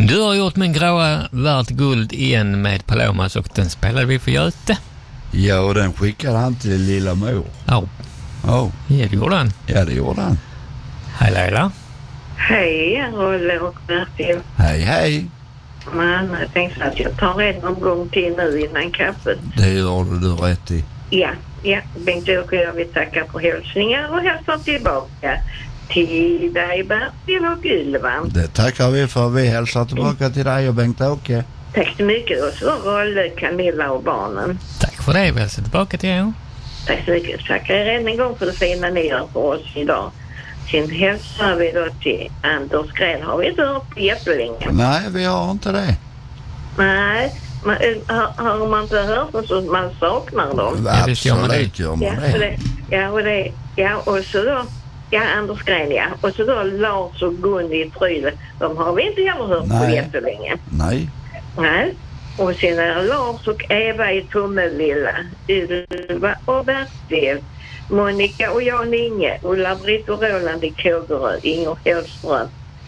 Du har gjort Min gråa värt guld igen med Palomas och den spelade vi för Göte. Ja, och den skickade han till lilla mor. Ja. Ja, Det gjorde han. ja, det gjorde han. Hej Laila. Hej, Rolle och Martin. Hej, hej. Men jag tänkte att jag tar en omgång till nu innan kaffet. Det gör du rätt i. Ja, Bengt-Åke, jag vill tacka för hälsningar och hälsa tillbaka till dig, Bertil och Ylva. Det tackar vi för. Vi hälsar tillbaka till dig och Bengt-Åke. Tack så mycket. Och så Rolle, Camilla och barnen. Tack för det. Vi hälsar tillbaka till er. Tack så mycket. Tackar er än en gång för det fina ni gör för oss idag. Sen hälsar vi då till Anders Gren. Har vi inte hört på jättelänge? Nej, vi har inte det. Nej, har man inte hört så man saknar dem? Absolut gör man det. Och så då, Anders Gren, ja. Och så då Lars och Gunni i Tryle. De har vi inte heller hört på jättelänge. Nej. Och sen är Lars och Eva i Tummelilla, Ylva och Bertil, Monica och Jan Inge, Ulla-Britt och Roland i Kågerö, Inger Hellström,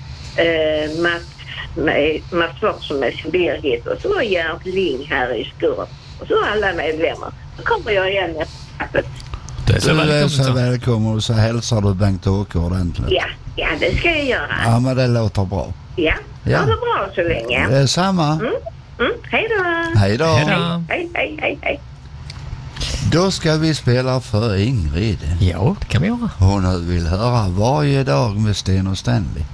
Mats Larsson med sin Birgit och så Gert Ling här i Skurren. Och så alla medlemmar. Så kommer jag igen efter. Du är så välkommen och så hälsar du Bengt-Åke ordentligt. Ja, det ska jag göra. Ja, men det låter bra. Ja. Ha det bra så länge. Det är samma. Hej då. Hej då. Hej. Då ska vi spela för Ingrid. Ja, det kan vi göra. Hon vill höra Varje dag med Sten och Stanley.